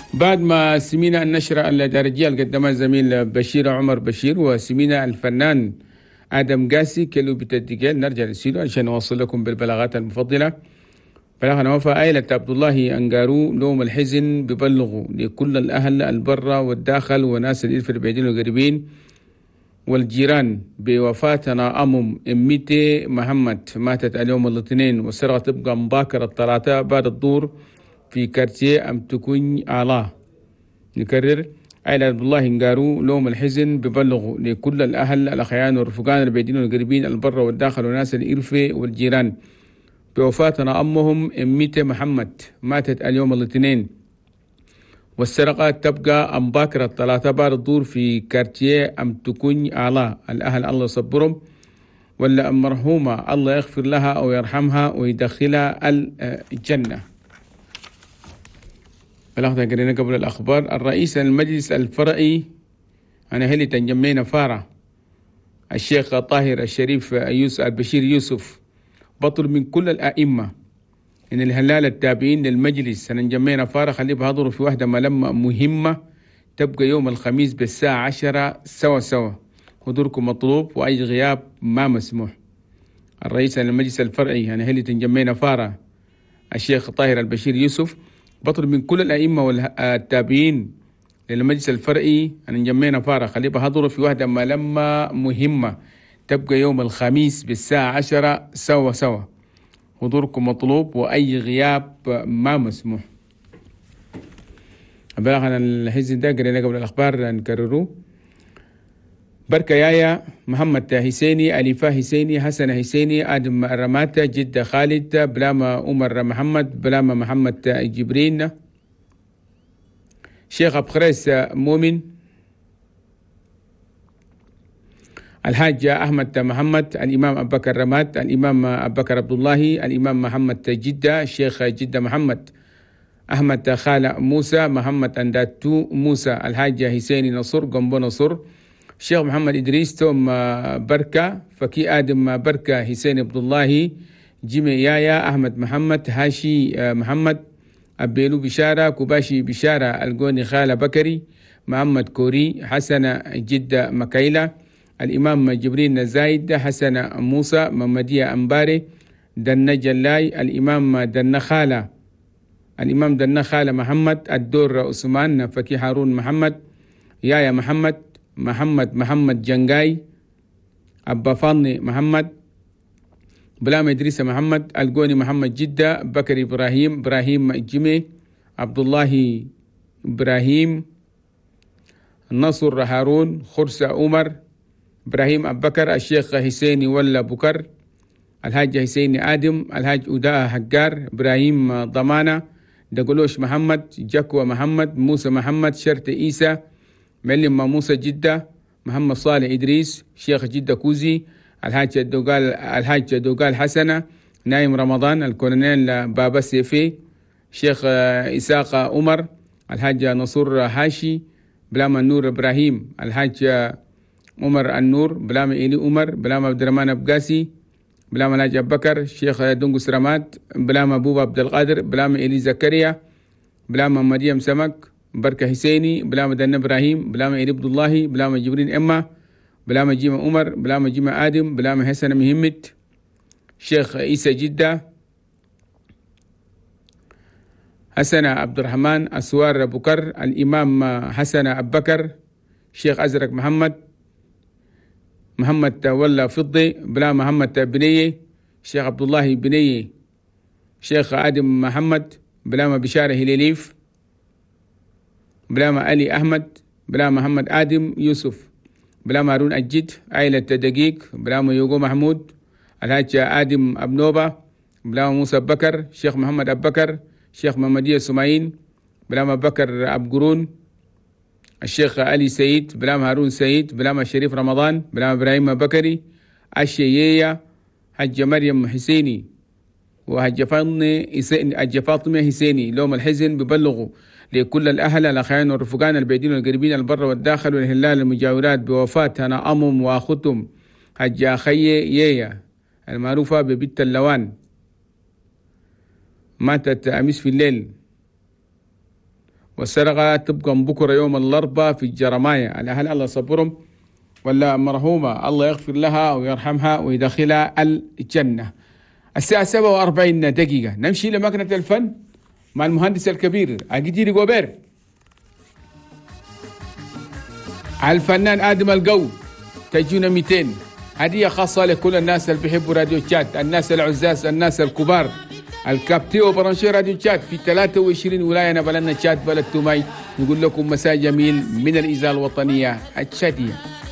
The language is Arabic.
بعد ما سمينا النشرة الدرجية اللي قدمها الزميل بشير عمر بشير، وسمينا الفنان آدم قاسي كيلو بتدقيل، نرجع للسيدو عشان نوصل لكم بالبلاغات المفضلة. بلغنا وفاة عائلة عبد الله أنقارو لوم الحزن ببلغوا لكل الأهل البرة والداخل وناس الإلف البعيدين والقريبين والجيران بوفاتنا أميتي محمد، ماتت اليوم الاثنين والسرقة تبقى مباكرة الثلاثاء بعد الظهر في كارتيه أم تكون آلاه. نكرر، عائلة عبد الله انقارو لوم الحزن ببلغوا لكل الأهل الأخيان والرفقان البعيدين والقريبين البر والداخل وناس الإرفة والجيران بوفاتنا أميتي محمد، ماتت اليوم الاثنين والسرقة تبقى مباكرة الثلاثاء بعد الظهر في كارتيه أم تكون آلاه. الأهل الله يصبرهم، ولا المرحومة الله يغفر لها أو يرحمها ويدخلها الجنة. بلغتها قرينا قبل الأخبار. الرئيس المجلس الفرعي أنا هلي تنجمينا فارة الشيخ طاهر الشريف البشير يوسف بطل من كل الأئمة إن الهلال التابعين للمجلس سننجمينا فارة خليه بحضروا في واحدة ملمة مهمة تبقى يوم الخميس بالساعة 10 سوا. حضوركم مطلوب وأي غياب ما مسموح. الرئيس المجلس الفرعي أنا هلي تنجمينا فارة الشيخ طاهر البشير يوسف بطل من كل الأئمة والتابعين للمجلس الفرعي أن جمعنا فارغ خليه بحضره في واحدة ملمة مهمة تبقى يوم الخميس بالساعة 10 سوا. حضوركم مطلوب وأي غياب ما مسموح. بلغنا الحزن ده قرينا قبل الأخبار نكرروه. بركة يايا محمد حسيني، أليفة حسيني، حسن حسيني، آدم رماتة، جدة خالد، بلاما عمر محمد، بلاما محمد جبرين، شيخ أبخريس مؤمن، الحاج أحمد محمد، الإمام أبو بكر رمات، الإمام أبو بكر عبد الله، الإمام محمد جدة، الشيخ جدة محمد، أحمد خالة موسى، محمد أنداتو موسى، الحاج حسيني نصر قنبو نصر، الشيخ محمد إدريس توم بركة، فكي آدم بركة، حسين عبد الله، جيمي يايا، أحمد محمد، هاشي محمد، أبيلو بشارة، كوباشي بشارة، القوني خالة بكري، محمد كوري، حسن جدة مكيلة، الإمام جبرين زايد، حسن موسى، محمدية أمباري، دن جلاي، الإمام دن خالة، الإمام دن خالة محمد، الدور عثمان، فكي هارون محمد، يايا محمد جنجاي، أبا فاضني محمد، بلام إدريس محمد، القوني محمد جدة، بكر إبراهيم جيمي، عبد الله إبراهيم، نصر هارون، خرسة عمر، إبراهيم أبو بكر، الشيخ حسيني ولا بكر، الحاج حسيني آدم، الحاج أداء حقار، إبراهيم ضمانة، دقلوش محمد، جكوى محمد، موسى محمد، شرط إيسى، معلم موسى جدة، محمد صالح إدريس، شيخ جدة كوزي، الحاج دوقال حسنة، نايم رمضان، الكولونيل بابا سيفي، شيخ إساق عمر، الحاج نصور حاشي، بلام النور إبراهيم، الحاج عمر النور، بلام إلي عمر، بلام عبد الرحمن أبقاسي، بلام الحاج أبو بكر، شيخ دنقس رمات، بلام أبوب عبد القادر، بلام إلي زكريا، بلام مريم سمك، بركة حسيني، بلام دن إبراهيم، بلام إلي عبد الله، بلام جبرين إما، بلام جيمة عمر، بلام جيمة آدم، بلام حسن مهمت، شيخ عيسى جدة، حسن عبد الرحمن، أسوار بكر، الإمام حسن أبو بكر، شيخ أزرق محمد ولا فضي، بلام محمد بنية، شيخ عبد الله بنية، شيخ آدم محمد، بلام بشارة هليليف، بلام علي أحمد، بلام محمد آدم يوسف، بلام هارون الجد، عائلة دقيق، بلام يوغو محمود، الحاج آدم أبنوبة، بلام موسى بكر، شيخ محمد أبو بكر، شيخ محمدية سمايين، بلام أبو بكر أبو قرون، الشيخ علي سيد، بلام هارون سيد، بلام الشريف رمضان، بلام إبراهيم بكري، الشيية، حج مريم حسيني، وحج فاطمة حسيني، لوم الحزن ببلغوا لكل الأهل الأخيان والرفقان البعيدين والقريبين البر والداخل والهلال المجاورات بوفاة أنا وأختم حج أخي يايا المعروفة ببت اللوان، ماتت أمس في الليل والسرقة تبقى من بكرة يوم الأربعاء في الجرماية. الأهل الله صبرهم، ولا مرحومة الله يغفر لها ويرحمها ويدخلها الجنة. الساعة 47 دقيقة نمشي لمكنة الفن مع المهندس الكبير أجديري جوبير. الفنان آدم القو تجونا 200 هدية خاصة لكل الناس اللي بيحبوا راديو تشات، الناس العزاز، الناس الكبار. الكابتيو برانشي راديو تشات في 23 ولاية نبلنا تشات بلد توماي. نقول لكم مساء جميل من الإذاعة الوطنية التشاتية.